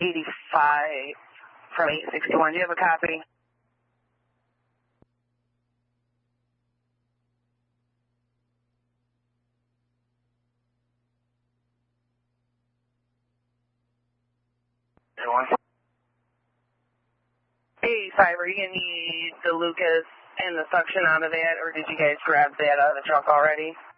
85 from 861. Do you have a copy? Anyone? 85, are you going to need the Lucas and the suction out of that, or did you guys grab that out of the truck already?